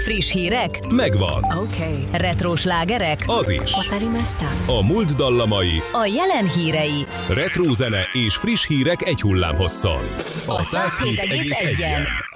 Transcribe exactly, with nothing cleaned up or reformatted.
Friss hírek? Megvan. Okay. Retró slágerek? Az is. Watarimashita. A múlt dallamai, A jelen hírei. retro zene és friss hírek egy hullámhosszon. A száz hét egész egyen.